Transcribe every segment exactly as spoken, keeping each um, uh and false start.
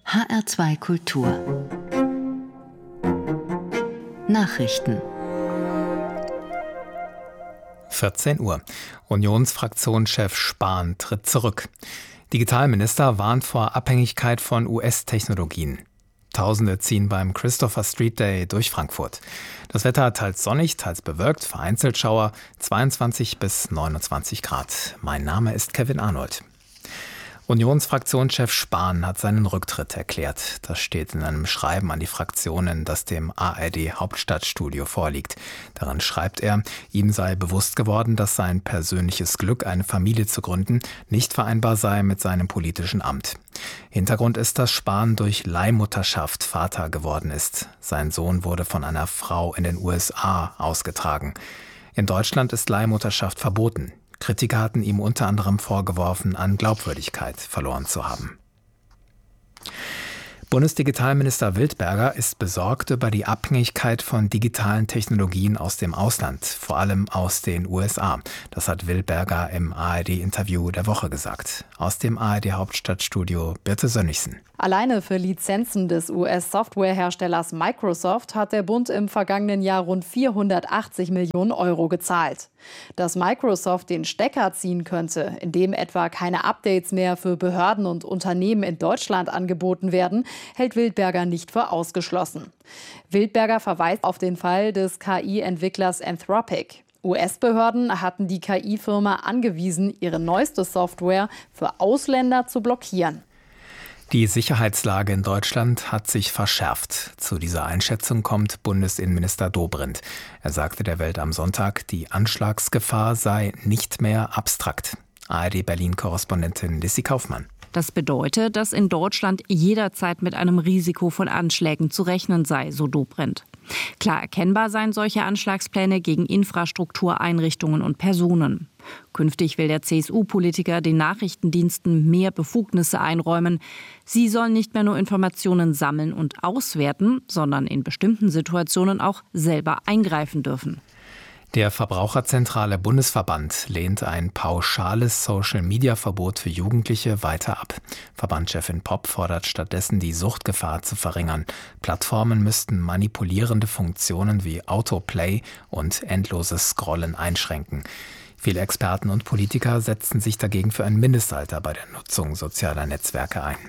H R zwei Kultur Nachrichten vierzehn Uhr. Unionsfraktionschef Spahn tritt zurück. Digitalminister warnt vor Abhängigkeit von U S-Technologien. Tausende ziehen beim Christopher Street Day durch Frankfurt. Das Wetter teils sonnig, teils bewölkt, vereinzelt Schauer, zweiundzwanzig bis neunundzwanzig Grad. Mein Name ist Kevin Arnold. Unionsfraktionschef Spahn hat seinen Rücktritt erklärt. Das steht in einem Schreiben an die Fraktionen, das dem A R D-Hauptstadtstudio vorliegt. Darin schreibt er, ihm sei bewusst geworden, dass sein persönliches Glück, eine Familie zu gründen, nicht vereinbar sei mit seinem politischen Amt. Hintergrund ist, dass Spahn durch Leihmutterschaft Vater geworden ist. Sein Sohn wurde von einer Frau in den U S A ausgetragen. In Deutschland ist Leihmutterschaft verboten. Kritiker hatten ihm unter anderem vorgeworfen, an Glaubwürdigkeit verloren zu haben. Bundesdigitalminister Wildberger ist besorgt über die Abhängigkeit von digitalen Technologien aus dem Ausland, vor allem aus den U S A. Das hat Wildberger im A R D-Interview der Woche gesagt. Aus dem A R D-Hauptstadtstudio Birte Sönnigsen. Alleine für Lizenzen des U S-Softwareherstellers Microsoft hat der Bund im vergangenen Jahr rund vierhundertachtzig Millionen Euro gezahlt. Dass Microsoft den Stecker ziehen könnte, indem etwa keine Updates mehr für Behörden und Unternehmen in Deutschland angeboten werden, hält Wildberger nicht für ausgeschlossen. Wildberger verweist auf den Fall des K I-Entwicklers Anthropic. U S-Behörden hatten die K I-Firma angewiesen, ihre neueste Software für Ausländer zu blockieren. Die Sicherheitslage in Deutschland hat sich verschärft. Zu dieser Einschätzung kommt Bundesinnenminister Dobrindt. Er sagte der Welt am Sonntag, die Anschlagsgefahr sei nicht mehr abstrakt. A R D-Berlin-Korrespondentin Lissy Kaufmann. Das bedeutet, dass in Deutschland jederzeit mit einem Risiko von Anschlägen zu rechnen sei, so Dobrindt. Klar erkennbar seien solche Anschlagspläne gegen Infrastruktur, Einrichtungen und Personen. Künftig will der C S U-Politiker den Nachrichtendiensten mehr Befugnisse einräumen. Sie sollen nicht mehr nur Informationen sammeln und auswerten, sondern in bestimmten Situationen auch selber eingreifen dürfen. Der Verbraucherzentrale Bundesverband lehnt ein pauschales Social-Media-Verbot für Jugendliche weiter ab. Verbandschefin Popp fordert stattdessen, die Suchtgefahr zu verringern. Plattformen müssten manipulierende Funktionen wie Autoplay und endloses Scrollen einschränken. Viele Experten und Politiker setzen sich dagegen für ein Mindestalter bei der Nutzung sozialer Netzwerke ein.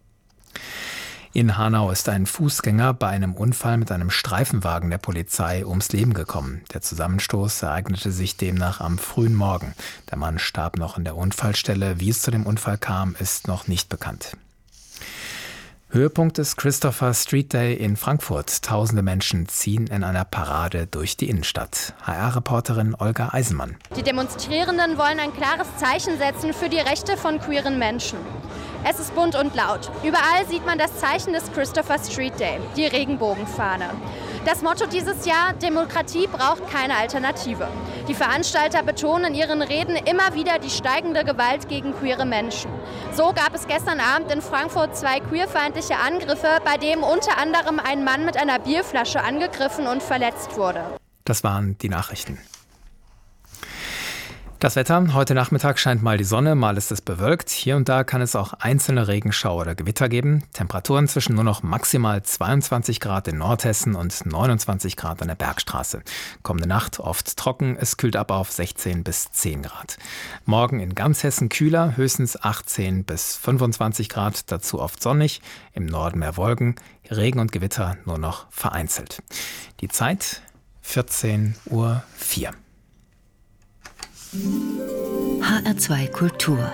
In Hanau ist ein Fußgänger bei einem Unfall mit einem Streifenwagen der Polizei ums Leben gekommen. Der Zusammenstoß ereignete sich demnach am frühen Morgen. Der Mann starb noch in der Unfallstelle. Wie es zu dem Unfall kam, ist noch nicht bekannt. Höhepunkt des Christopher Street Day in Frankfurt. Tausende Menschen ziehen in einer Parade durch die Innenstadt. H R-Reporterin Olga Eisenmann. Die Demonstrierenden wollen ein klares Zeichen setzen für die Rechte von queeren Menschen. Es ist bunt und laut. Überall sieht man das Zeichen des Christopher Street Day, die Regenbogenfahne. Das Motto dieses Jahr: Demokratie braucht keine Alternative. Die Veranstalter betonen in ihren Reden immer wieder die steigende Gewalt gegen queere Menschen. So gab es gestern Abend in Frankfurt zwei queerfeindliche Angriffe, bei denen unter anderem ein Mann mit einer Bierflasche angegriffen und verletzt wurde. Das waren die Nachrichten. Das Wetter: Heute Nachmittag scheint mal die Sonne, mal ist es bewölkt. Hier und da kann es auch einzelne Regenschauer oder Gewitter geben. Temperaturen zwischen nur noch maximal zweiundzwanzig Grad in Nordhessen und neunundzwanzig Grad an der Bergstraße. Kommende Nacht oft trocken, es kühlt ab auf sechzehn bis zehn Grad. Morgen in ganz Hessen kühler, höchstens achtzehn bis fünfundzwanzig Grad, dazu oft sonnig. Im Norden mehr Wolken, Regen und Gewitter nur noch vereinzelt. Die Zeit vierzehn Uhr vier. H R zwei Kultur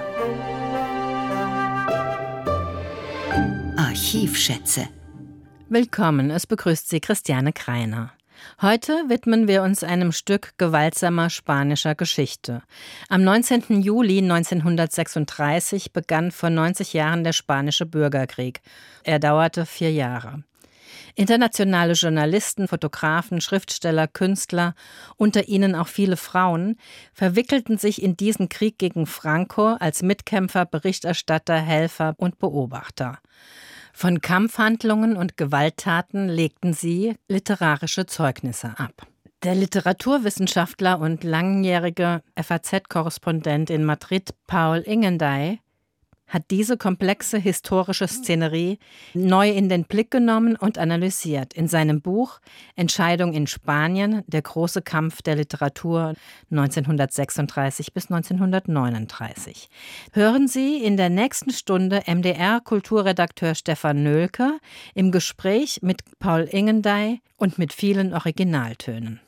Archivschätze. Willkommen, es begrüßt Sie Christiane Kreiner. Heute widmen wir uns einem Stück gewaltsamer spanischer Geschichte. Am neunzehnten Juli neunzehnhundertsechsunddreißig begann vor neunzig Jahren der Spanische Bürgerkrieg. Er dauerte vier Jahre. Internationale Journalisten, Fotografen, Schriftsteller, Künstler, unter ihnen auch viele Frauen, verwickelten sich in diesen Krieg gegen Franco als Mitkämpfer, Berichterstatter, Helfer und Beobachter. Von Kampfhandlungen und Gewalttaten legten sie literarische Zeugnisse ab. Der Literaturwissenschaftler und langjährige F A Z-Korrespondent in Madrid, Paul Ingendey, hat diese komplexe historische Szenerie neu in den Blick genommen und analysiert in seinem Buch Entscheidung in Spanien, der große Kampf der Literatur neunzehnhundertsechsunddreißig bis neunzehnhundertneununddreißig. Hören Sie in der nächsten Stunde M D R-Kulturredakteur Stefan Nölke im Gespräch mit Paul Ingendey und mit vielen Originaltönen.